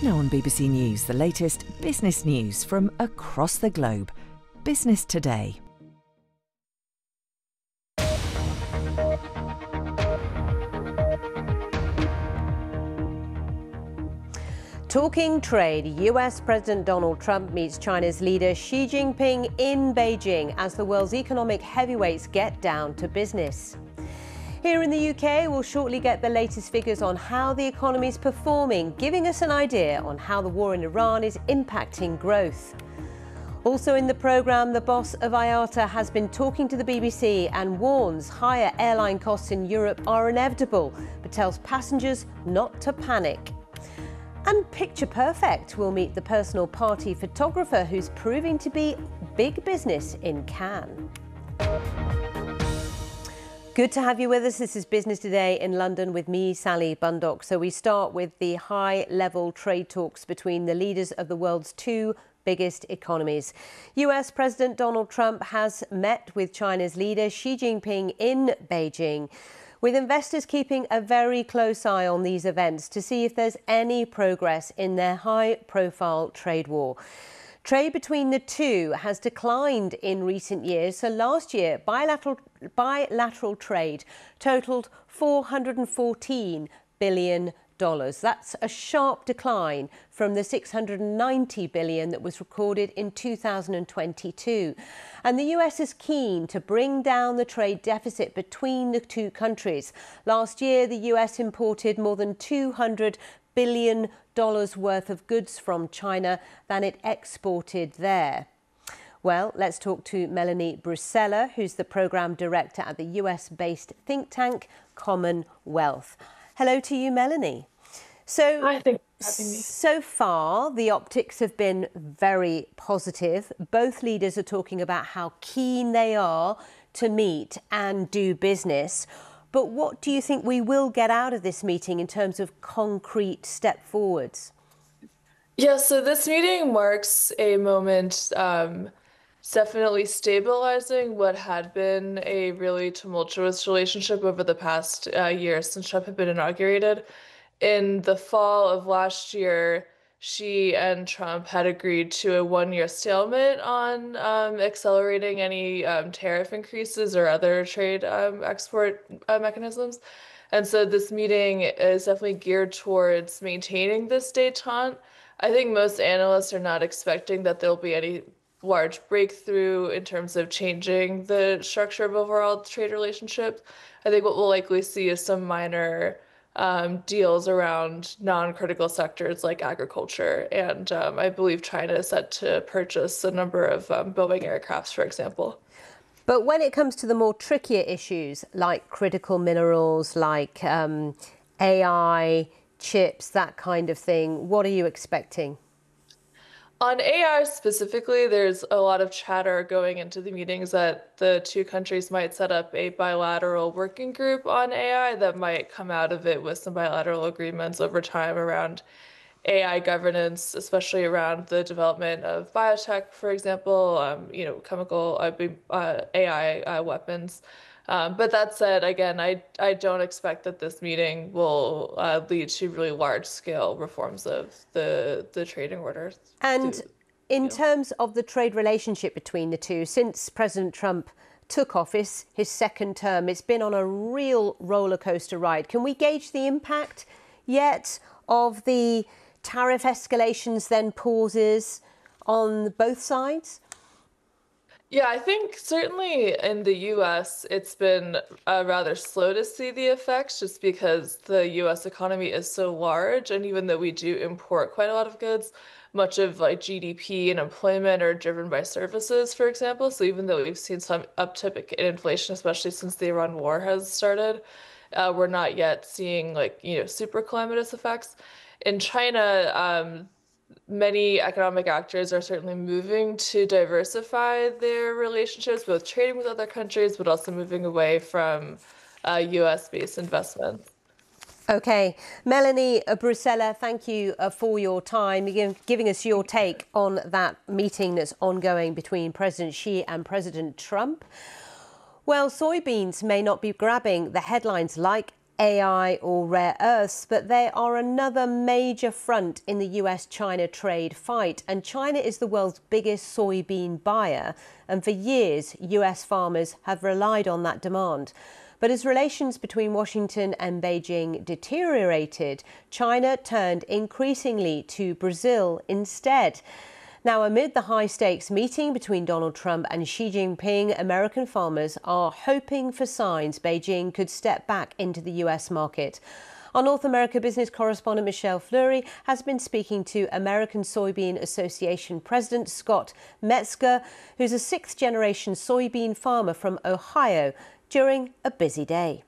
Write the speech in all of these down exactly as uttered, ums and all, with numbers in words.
Now on B B C News, the latest business news from across the globe. Business Today. Talking trade, U S President Donald Trump meets China's leader Xi Jinping in Beijing as the world's economic heavyweights get down to business. Here in the U K, we'll shortly get the latest figures on how the economy is performing, giving us an idea on how the war in Iran is impacting growth. Also in the programme, the boss of I A T A has been talking to the B B C and warns higher airline costs in Europe are inevitable, but tells passengers not to panic. And Picture Perfect will meet the personal party photographer who's proving to be big business in Cannes. Good to have you with us. This is Business Today in London with me, Sally Bundock. So we start with the high-level trade talks between the leaders of the world's two biggest economies. U S President Donald Trump has met with China's leader Xi Jinping in Beijing, with investors keeping a very close eye on these events to see if there's any progress in their high-profile trade war. Trade between the two has declined in recent years. So last year, bilateral, bilateral trade totaled four hundred fourteen billion dollars. That's a sharp decline from the six hundred ninety billion dollars that was recorded in two thousand twenty-two. And the U S is keen to bring down the trade deficit between the two countries. Last year, the U S imported more than two hundred billion dollars worth of goods from China than it exported there. Well, let's talk to Melanie Brussela, who's the programme director at the U S-based think tank Commonwealth. Hello to you, Melanie. So, Hi, thank you for having me. So far, the optics have been very positive. Both leaders are talking about how keen they are to meet and do business. But what do you think we will get out of this meeting in terms of concrete step forwards? Yeah, so this meeting marks a moment um, definitely stabilizing what had been a really tumultuous relationship over the past uh, year since Trump had been inaugurated. In the fall of last year, Xi and Trump had agreed to a one-year stalemate on um, accelerating any um, tariff increases or other trade um, export uh, mechanisms. And so this meeting is definitely geared towards maintaining this détente. I think most analysts are not expecting that there'll be any large breakthrough in terms of changing the structure of overall trade relationships. I think what we'll likely see is some minor Um, deals around non-critical sectors like agriculture. And um, I believe China is set to purchase a number of um, Boeing aircrafts, for example. But when it comes to the more trickier issues like critical minerals, like um, A I, chips, that kind of thing, what are you expecting? On A I specifically, there's a lot of chatter going into the meetings that the two countries might set up a bilateral working group on A I that might come out of it with some bilateral agreements over time around A I governance, especially around the development of biotech, for example, um, you know, chemical uh, uh, A I uh, weapons. Um, but that said, again, I, I don't expect that this meeting will uh, lead to really large-scale reforms of the, the trading orders. And to, in you know. terms of the trade relationship between the two, since President Trump took office, his second term, it's been on a real roller coaster ride. Can we gauge the impact yet of the tariff escalations, then pauses on both sides? Yeah, I think certainly in the U S, it's been uh, rather slow to see the effects just because the U S economy is so large. And even though we do import quite a lot of goods, much of like G D P and employment are driven by services, for example. So even though we've seen some uptick in inflation, especially since the Iran war has started, uh, we're not yet seeing like, you know, super calamitous effects. In China, um, many economic actors are certainly moving to diversify their relationships, both trading with other countries, but also moving away from uh, U S-based investments. OK. Melanie Brussela, thank you uh, for your time, giving us your take on that meeting that's ongoing between President Xi and President Trump. Well, soybeans may not be grabbing the headlines like A I or rare earths, but they are another major front in the U S China trade fight. And China is the world's biggest soybean buyer. And for years, U S farmers have relied on that demand. But as relations between Washington and Beijing deteriorated, China turned increasingly to Brazil instead. Now, amid the high-stakes meeting between Donald Trump and Xi Jinping, American farmers are hoping for signs Beijing could step back into the U S market. Our North America business correspondent Michelle Fleury has been speaking to American Soybean Association President Scott Metzger, who's a sixth-generation soybean farmer from Ohio, during a busy day.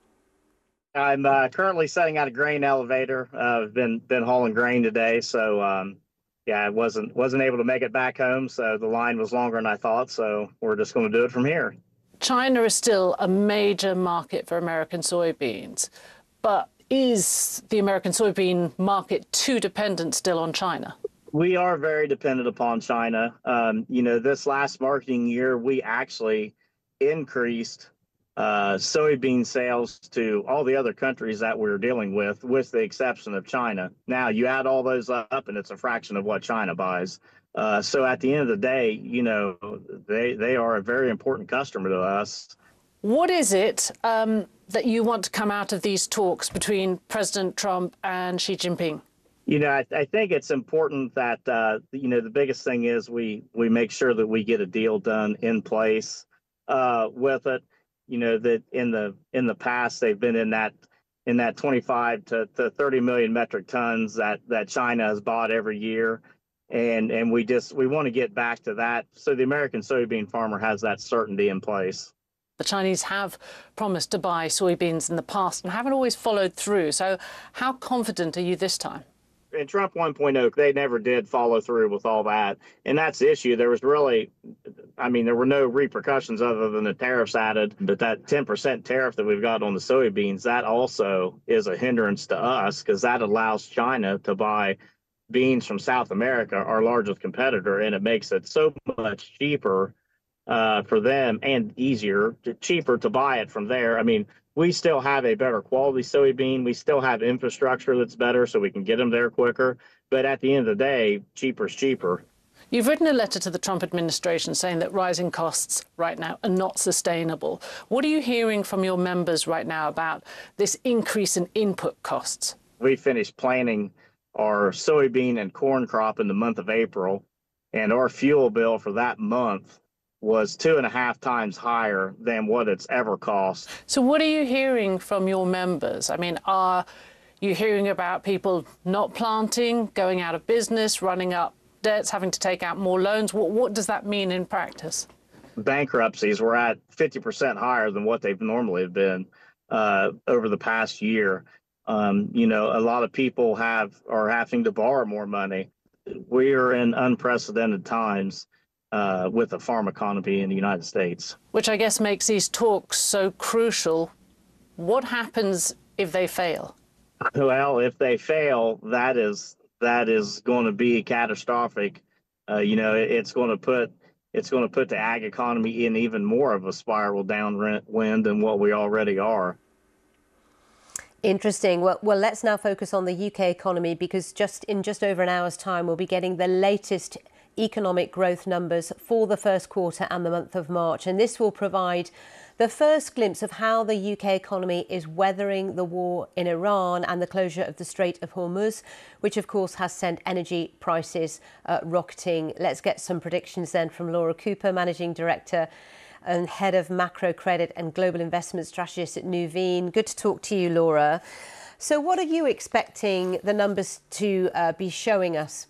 I'm uh, currently setting out a grain elevator. Uh, I've been been hauling grain today, so um, yeah, I wasn't wasn't able to make it back home. So the line was longer than I thought. So we're just going to do it from here. China is still a major market for American soybeans, but is the American soybean market too dependent still on China? We are very dependent upon China. Um, you know, this last marketing year, we actually increased uh, soybean sales to all the other countries that we're dealing with, with the exception of China. Now, you add all those up, and it's a fraction of what China buys. Uh, so at the end of the day, you know, they, they are a very important customer to us. What is it um, that you want to come out of these talks between President Trump and Xi Jinping? You know, I, I think it's important that, uh, you know, the biggest thing is we, we make sure that we get a deal done in place uh, with it. You know, that in the in the past, they've been in that in that twenty-five to thirty million metric tons that, that China has bought every year. And and we just we want to get back to that. So the American soybean farmer has that certainty in place. The Chinese have promised to buy soybeans in the past and haven't always followed through. So how confident are you this time? In Trump one point oh, they never did follow through with all that. And that's the issue. There was really, I mean, there were no repercussions other than the tariffs added. But that ten percent tariff that we've got on the soybeans, that also is a hindrance to us because that allows China to buy beans from South America, our largest competitor, and it makes it so much cheaper uh, for them and easier, to, cheaper to buy it from there. I mean, we still have a better quality soybean. We still have infrastructure that's better so we can get them there quicker. But at the end of the day, cheaper is cheaper. You've written a letter to the Trump administration saying that rising costs right now are not sustainable. What are you hearing from your members right now about this increase in input costs? We finished planting our soybean and corn crop in the month of April, and our fuel bill for that month was two and a half times higher than what it's ever cost. So what are you hearing from your members? I mean, are you hearing about people not planting, going out of business, running up debts, having to take out more loans? What, what does that mean in practice? Bankruptcies were at fifty percent higher than what they've normally been uh, over the past year. Um, you know, a lot of people have are having to borrow more money. We are in unprecedented times uh, with the farm economy in the United States. Which I guess makes these talks so crucial. What happens if they fail? Well, if they fail, that is that is going to be catastrophic. Uh, you know, it, it's going to put it's going to put the ag economy in even more of a spiral downwind than what we already are. Interesting. Well, well, let's now focus on the U K economy, because just in just over an hour's time, we'll be getting the latest economic growth numbers for the first quarter and the month of March. And this will provide the first glimpse of how the U K economy is weathering the war in Iran and the closure of the Strait of Hormuz, which of course has sent energy prices uh, rocketing. Let's get some predictions then from Laura Cooper, Managing Director and Head of Macro Credit and Global Investment Strategist at Nuveen. Good to talk to you, Laura. So what are you expecting the numbers to uh, be showing us?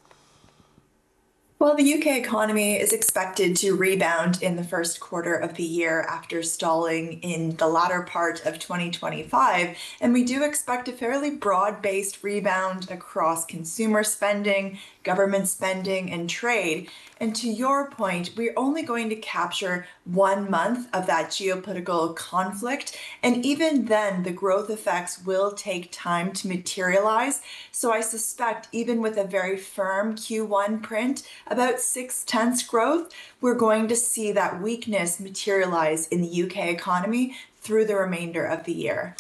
Well, the U K economy is expected to rebound in the first quarter of the year after stalling in the latter part of twenty twenty-five. And we do expect a fairly broad-based rebound across consumer spending, government spending, and trade. And to your point, we're only going to capture one month of that geopolitical conflict. And even then, the growth effects will take time to materialize. So I suspect even with a very firm Q one print, about six tenths growth, we're going to see that weakness materialize in the U K economy through the remainder of the year.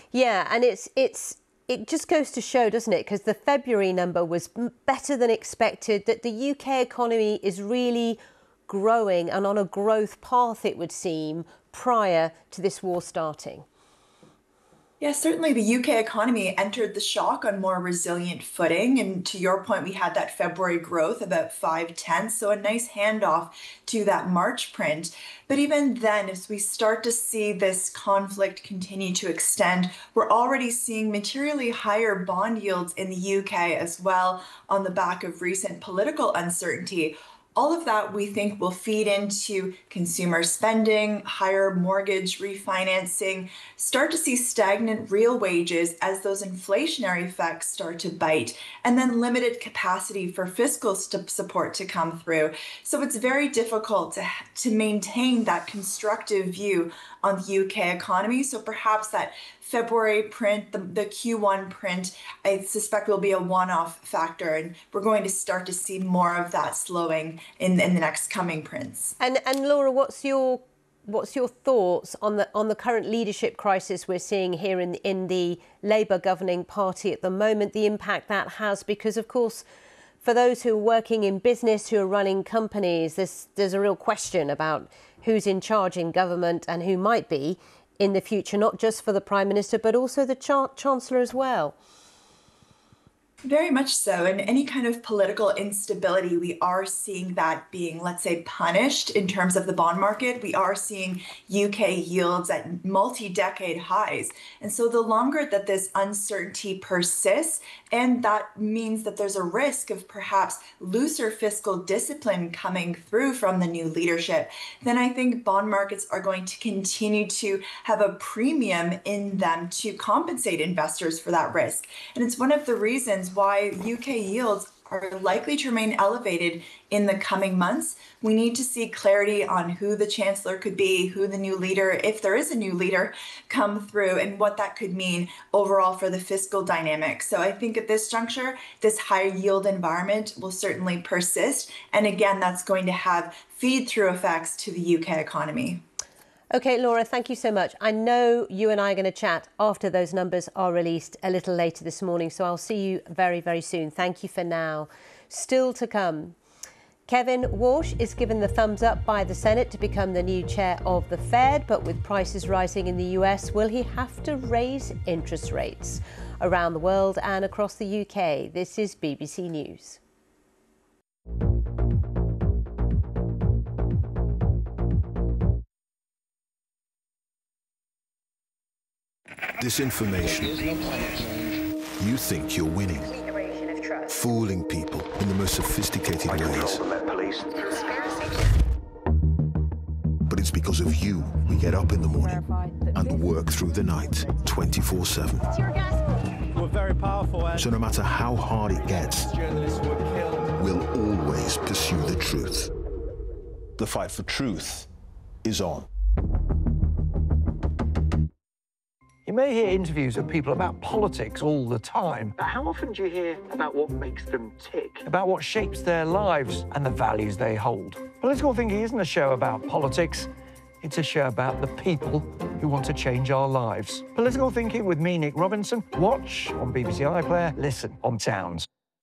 Yeah, and it's it's it just goes to show, doesn't it? Because the February number was better than expected, that the U K economy is really growing and on a growth path, it would seem, prior to this war starting. Yeah, certainly the U K economy entered the shock on more resilient footing. And to your point, we had that February growth about five tenths, so a nice handoff to that March print. But even then, as we start to see this conflict continue to extend, we're already seeing materially higher bond yields in the U K as well on the back of recent political uncertainty. All of that we think will feed into consumer spending, higher mortgage refinancing, start to see stagnant real wages as those inflationary effects start to bite, and then limited capacity for fiscal st- support to come through. So it's very difficult to, to maintain that constructive view on the U K economy. So perhaps that February print, the, the Q one print, I suspect will be a one-off factor, and we're going to start to see more of that slowing in, in the next coming prints. And and Laura, what's your what's your thoughts on the on the current leadership crisis we're seeing here in in the Labour governing party at the moment? The impact that has, because of course, for those who are working in business, who are running companies, there's there's a real question about who's in charge in government and who might be in the future, not just for the Prime Minister, but also the Ch- Chancellor as well. Very much so. And any kind of political instability, we are seeing that being, let's say, punished in terms of the bond market. We are seeing U K yields at multi-decade highs. And so the longer that this uncertainty persists, and that means that there's a risk of perhaps looser fiscal discipline coming through from the new leadership, then I think bond markets are going to continue to have a premium in them to compensate investors for that risk. And it's one of the reasons why U K yields are likely to remain elevated in the coming months. We need to see clarity on who the chancellor could be, who the new leader, if there is a new leader, come through, and what that could mean overall for the fiscal dynamic. So I think at this juncture, this high yield environment will certainly persist. And again, that's going to have feed through effects to the U K economy. OK, Laura, thank you so much. I know you and I are going to chat after those numbers are released a little later this morning, so I'll see you very, very soon. Thank you for now. Still to come, Kevin Warsh is given the thumbs up by the Senate to become the new chair of the Fed, but with prices rising in the U S, will he have to raise interest rates? Around the world and across the U K, this is B B C News. Disinformation. You think you're winning, fooling people in the most sophisticated ways. But it's because of you we get up in the morning and work through the night twenty-four seven. We're very powerful. So no matter how hard it gets, we'll always pursue the truth. The fight for truth is on. You may hear interviews of people about politics all the time. But how often do you hear about what makes them tick? About what shapes their lives and the values they hold. Political Thinking isn't a show about politics. It's a show about the people who want to change our lives. Political Thinking with me, Nick Robinson. Watch on B B C iPlayer, listen on Towns.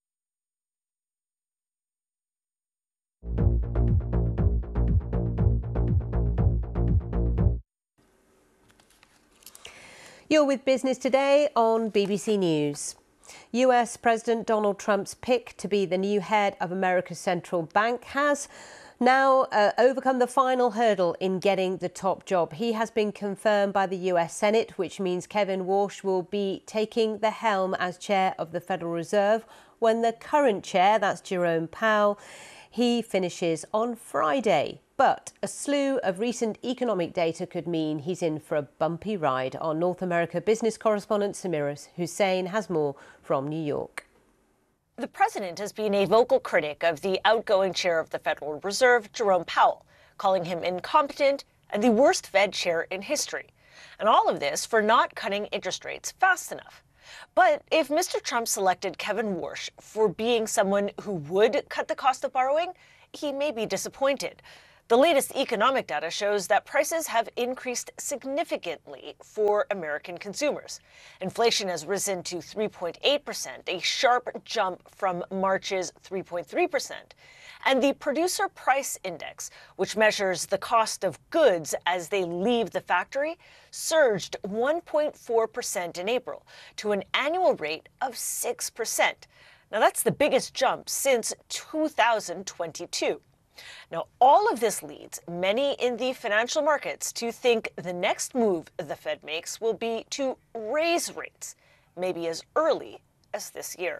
You're with Business Today on B B C News. U S President Donald Trump's pick to be the new head of America's central bank has now uh, overcome the final hurdle in getting the top job. He has been confirmed by the U S Senate, which means Kevin Warsh will be taking the helm as chair of the Federal Reserve when the current chair, that's Jerome Powell, he finishes on Friday. But a slew of recent economic data could mean he's in for a bumpy ride. Our North America business correspondent Samira Hussein has more from New York. The president has been a vocal critic of the outgoing chair of the Federal Reserve, Jerome Powell, calling him incompetent and the worst Fed chair in history. And all of this for not cutting interest rates fast enough. But if Mister Trump selected Kevin Warsh for being someone who would cut the cost of borrowing, he may be disappointed. The latest economic data shows that prices have increased significantly for American consumers. Inflation has risen to three point eight percent, a sharp jump from March's three point three percent. And the Producer Price Index, which measures the cost of goods as they leave the factory, surged one point four percent in April to an annual rate of six percent. Now, that's the biggest jump since two thousand twenty-two. Now, all of this leads many in the financial markets to think the next move the Fed makes will be to raise rates, maybe as early as this year.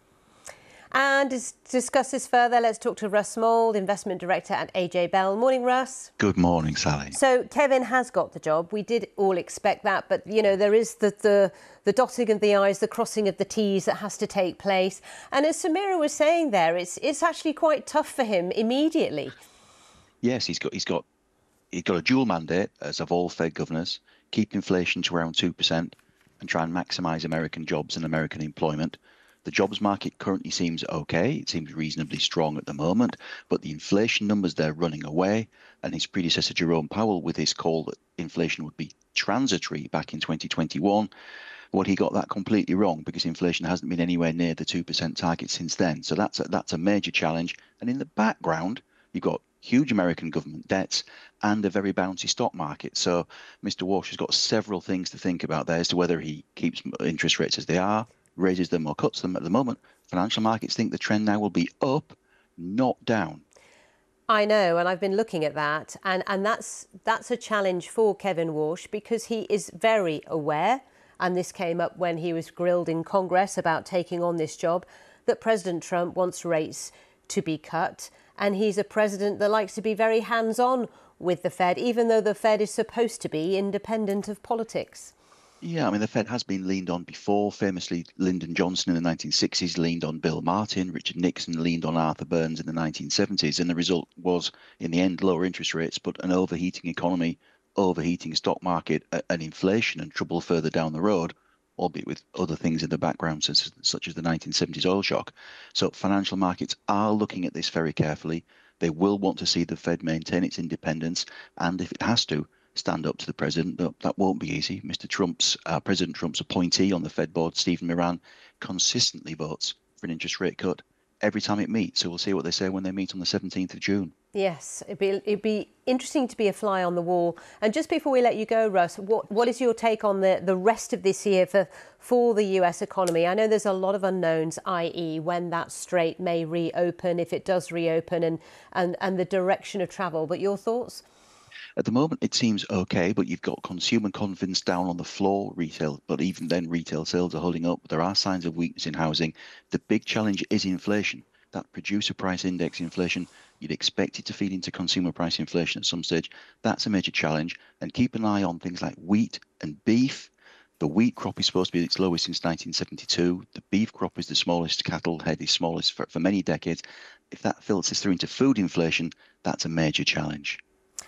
And to discuss this further, let's talk to Russ Mould, Investment Director at A J Bell. Morning, Russ. Good morning, Sally. So Kevin has got the job. We did all expect that. But, you know, there is the, the, the dotting of the I's, the crossing of the T's that has to take place. And as Samira was saying there, it's it's actually quite tough for him immediately. Yes, he's got he's got he's got a dual mandate, as of all Fed governors: keep inflation to around two percent and try and maximise American jobs and American employment. The jobs market currently seems okay. It seems reasonably strong at the moment, but the inflation numbers, they're running away. And his predecessor, Jerome Powell, with his call that inflation would be transitory back in twenty twenty-one, well, he got that completely wrong, because inflation hasn't been anywhere near the two percent target since then. So that's a, that's a major challenge. And in the background, you've got huge American government debts and a very bouncy stock market. So Mister Walsh has got several things to think about there as to whether he keeps interest rates as they are, raises them or cuts them. At the moment, financial markets think the trend now will be up, not down. I know, and I've been looking at that, and, and that's that's a challenge for Kevin Walsh, because he is very aware, and this came up when he was grilled in Congress about taking on this job, that President Trump wants rates to be cut, and he's a president that likes to be very hands-on with the Fed, even though the Fed is supposed to be independent of politics. Yeah, I mean, the Fed has been leaned on before. Famously, Lyndon Johnson in the nineteen sixties leaned on Bill Martin. Richard Nixon leaned on Arthur Burns in the nineteen seventies. And the result was, in the end, lower interest rates, but an overheating economy, overheating stock market, and inflation, and trouble further down the road, albeit with other things in the background, such as, such as the nineteen seventies oil shock. So financial markets are looking at this very carefully. They will want to see the Fed maintain its independence, and if it has to, stand up to the president. But that won't be easy. Mister Trump's, uh, President Trump's appointee on the Fed board, Stephen Moran, consistently votes for an interest rate cut every time it meets. So we'll see what they say when they meet on the seventeenth of June. Yes, it'd be, it'd be interesting to be a fly on the wall. And just before we let you go, Russ, what, what is your take on the, the rest of this year for, for the U S economy? I know there's a lot of unknowns, that is when that strait may reopen, if it does reopen, and, and, and the direction of travel. But your thoughts? At the moment, it seems okay, but you've got consumer confidence down on the floor, retail, but even then retail sales are holding up. There are signs of weakness in housing. The big challenge is inflation. That producer price index inflation, you'd expect it to feed into consumer price inflation at some stage. That's a major challenge. And keep an eye on things like wheat and beef. The wheat crop is supposed to be its lowest since nineteen seventy-two. The beef crop is the smallest, cattle head is smallest for, for many decades. If that filters through into food inflation, that's a major challenge.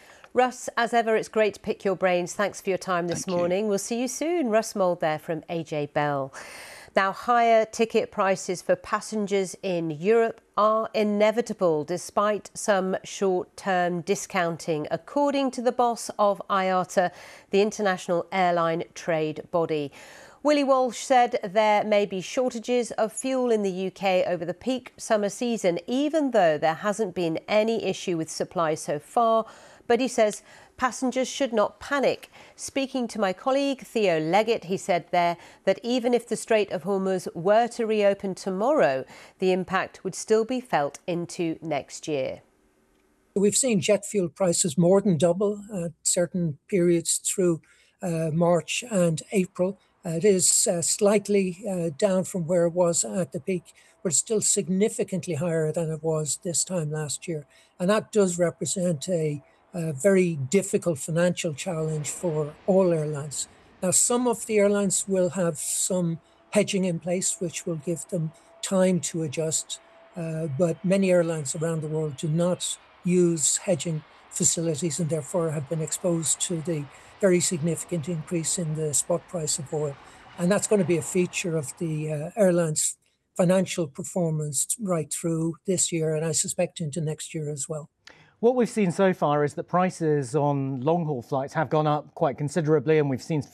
Russ, as ever, it's great to pick your brains. Thanks for your time this Thank morning. you. We'll see you soon. Russ Mould there from A J Bell. Now, higher ticket prices for passengers in Europe are inevitable, despite some short-term discounting, according to the boss of I A T A, the International Airline Trade Body. Willie Walsh said there may be shortages of fuel in the U K over the peak summer season, even though there hasn't been any issue with supply so far. But he says passengers should not panic. Speaking to my colleague Theo Leggett, he said there that even if the Strait of Hormuz were to reopen tomorrow, the impact would still be felt into next year. We've seen jet fuel prices more than double at certain periods through uh, March and April. Uh, it is uh, slightly uh, down from where it was at the peak, but still significantly higher than it was this time last year. And that does represent a A very difficult financial challenge for all airlines. Now, some of the airlines will have some hedging in place, which will give them time to adjust. Uh, but many airlines around the world do not use hedging facilities and therefore have been exposed to the very significant increase in the spot price of oil. And that's going to be a feature of the uh, airlines' financial performance right through this year, and I suspect into next year as well. What we've seen so far is that prices on long-haul flights have gone up quite considerably, and we've seen